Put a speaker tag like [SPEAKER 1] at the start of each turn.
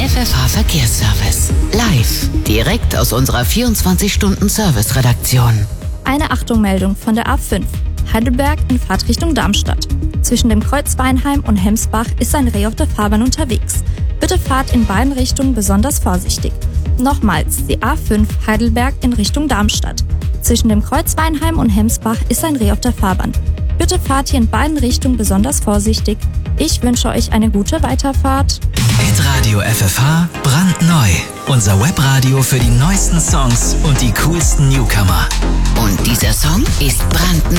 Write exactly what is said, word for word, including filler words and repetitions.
[SPEAKER 1] F F H Verkehrsservice. Live, direkt aus unserer vierundzwanzig-Stunden-Service-Redaktion.
[SPEAKER 2] Eine Achtung-Meldung von der A fünf. Heidelberg in Fahrtrichtung Darmstadt. Zwischen dem Kreuz Weinheim und Hemsbach ist ein Reh auf der Fahrbahn unterwegs. Bitte fahrt in beiden Richtungen besonders vorsichtig. Nochmals, die A fünf Heidelberg in Richtung Darmstadt. Zwischen dem Kreuz Weinheim und Hemsbach ist ein Reh auf der Fahrbahn. Bitte fahrt hier in beiden Richtungen besonders vorsichtig. Ich wünsche euch eine gute Weiterfahrt.
[SPEAKER 3] Hitradio F F H brandneu. Unser Webradio für die neuesten Songs und die coolsten Newcomer.
[SPEAKER 1] Und dieser Song ist brandneu.